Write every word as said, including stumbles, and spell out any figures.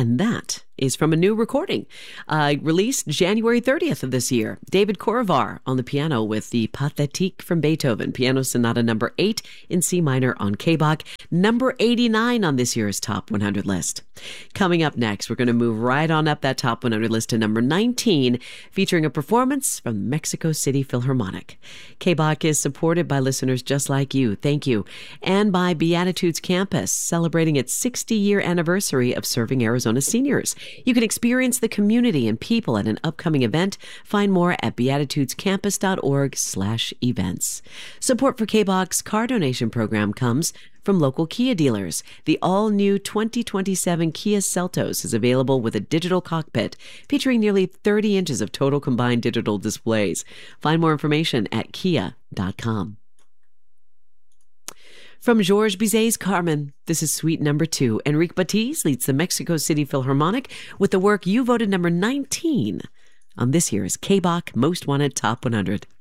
And that is from a new recording uh, released January thirtieth of this year. David Korevar on the piano with the Pathétique from Beethoven, Piano Sonata number eight in C minor on K Bach, number eighty-nine on this year's Top one hundred list. Coming up next, we're going to move right on up that Top one hundred list to number nineteen, featuring a performance from the Mexico City Philharmonic. K Bach is supported by listeners just like you, thank you, and by Beatitudes Campus, celebrating its sixty-year anniversary of serving Arizona seniors. You can experience the community and people at an upcoming event. Find more at beatitudescampus.org slash events. Support for K Bach's car donation program comes from local Kia dealers. The all-new twenty twenty-seven Kia Seltos is available with a digital cockpit featuring nearly thirty inches of total combined digital displays. Find more information at kia dot com. From Georges Bizet's Carmen, this is Suite Number Two. Enrique Batiz leads the Mexico City Philharmonic with the work you voted number nineteen on this year's K Bach Most Wanted Top one hundred.